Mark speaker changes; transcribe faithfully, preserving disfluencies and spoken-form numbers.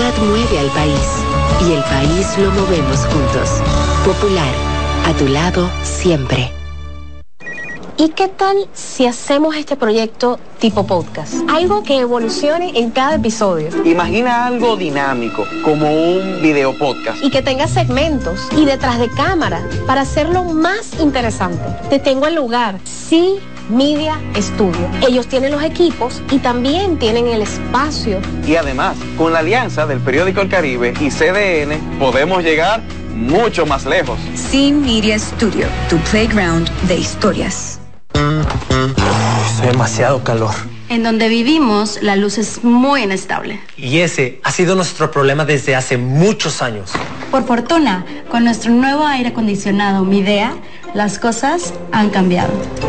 Speaker 1: identidad mueve al país y el país lo movemos juntos. Popular, a tu lado siempre.
Speaker 2: ¿Y qué tal si hacemos este proyecto tipo podcast? Algo que evolucione en cada episodio.
Speaker 3: Imagina algo dinámico, como un video podcast.
Speaker 2: Y que tenga segmentos y detrás de cámara para hacerlo más interesante. Te tengo el lugar. Sí. Media Studio. Ellos tienen los equipos y también tienen el espacio.
Speaker 3: Y además, con la alianza del periódico El Caribe y C D N, podemos llegar mucho más lejos.
Speaker 4: Sí Media Studio, tu playground de historias.
Speaker 5: Hace demasiado calor.
Speaker 6: En donde vivimos, la luz es muy inestable.
Speaker 5: Y ese ha sido nuestro problema desde hace muchos años.
Speaker 6: Por fortuna, con nuestro nuevo aire acondicionado Midea, las cosas han cambiado.